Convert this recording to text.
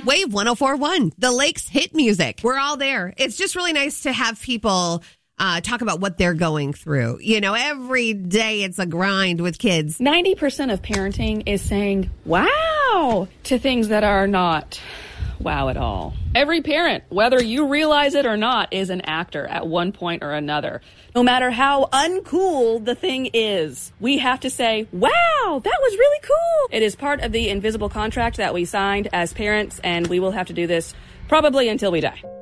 Wave 104.1, the Lakes hit music. We're all there. It's just really nice to have people talk about what they're going through. You know, every day it's a grind with kids. 90% of parenting is saying, wow, to things that are not wow at all. Every parent, whether you realize it or not, is an actor at one point or another. No matter how uncool the thing is, we have to say, wow, that was really cool. It is part of the invisible contract that we signed as parents, and we will have to do this probably until we die.